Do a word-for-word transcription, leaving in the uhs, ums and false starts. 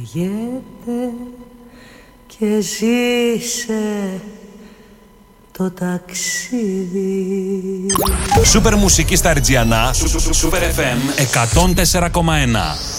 καίγεται και ζήσε το ταξίδι. Σούπερ μουσική στα Ριτζιανά. Σούπερ εφ εμ εκατόν τέσσερα κόμμα ένα.